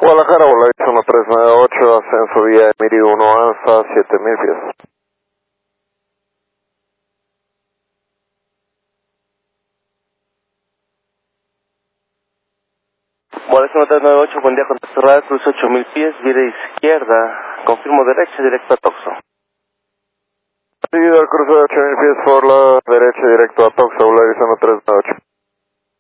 Guadalajara, Volaris 1398, ascenso vía Emiri 1 hasta 7000 pies. Volaris 1398, buen día, contacto radio, cruz 8000 pies, vía izquierda, confirmo derecha, directo a Tucson. Seguido al cruce de 8000 pies por la